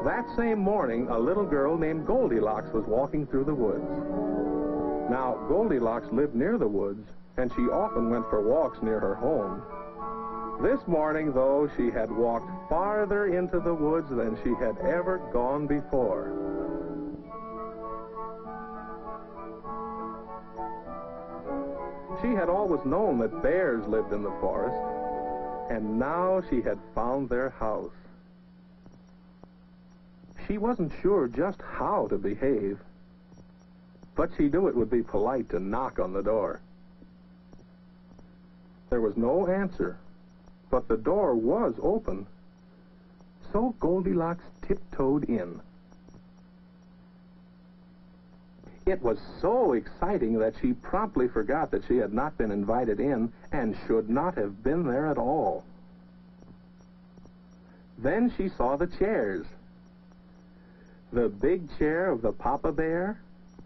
That same morning, a little girl named Goldilocks was walking through the woods. Now, Goldilocks lived near the woods, and she often went for walks near her home. This morning, though, she had walked farther into the woods than she had ever gone before. She had always known that bears lived in the forest, and now she had found their house. She wasn't sure just how to behave, but she knew it would be polite to knock on the door. There was no answer, but the door was open, so Goldilocks tiptoed in. It was so exciting that she promptly forgot that she had not been invited in and should not have been there at all. Then she saw the chairs. The big chair of the Papa Bear,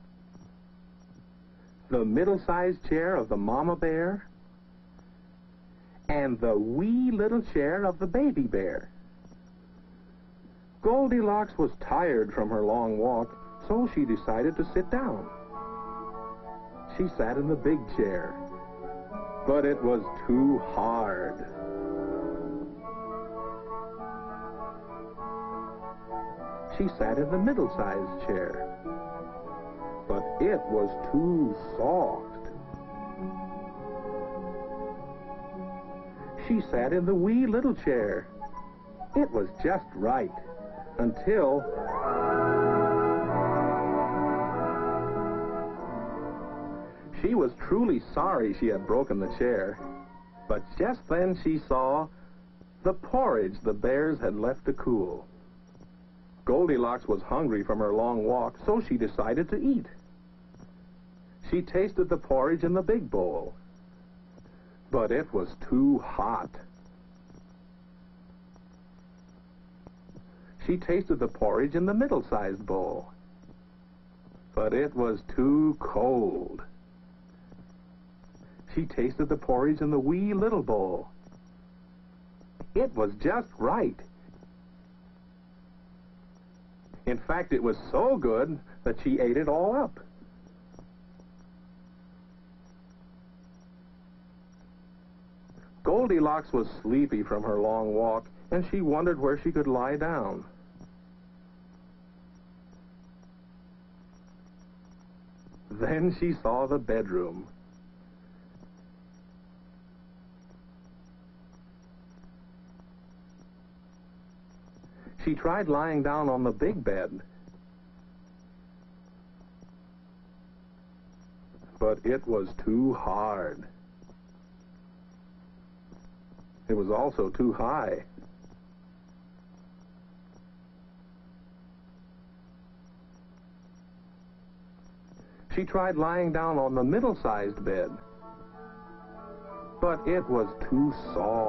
the middle-sized chair of the Mama Bear, and the wee little chair of the Baby Bear. Goldilocks was tired from her long walk, so she decided to sit down. She sat in the big chair, but it was too hard. She sat in the middle-sized chair, but it was too soft. She sat in the wee little chair. It was just right, until... She was truly sorry she had broken the chair, but just then she saw the porridge the bears had left to cool. Goldilocks was hungry from her long walk, so she decided to eat. She tasted the porridge in the big bowl, but it was too hot. She tasted the porridge in the middle-sized bowl, but it was too cold. She tasted the porridge in the wee little bowl. It was just right. In fact, it was so good that she ate it all up. Goldilocks was sleepy from her long walk, and she wondered where she could lie down. Then she saw the bedroom. She tried lying down on the big bed, but it was too hard. It was also too high. She tried lying down on the middle-sized bed, but it was too soft.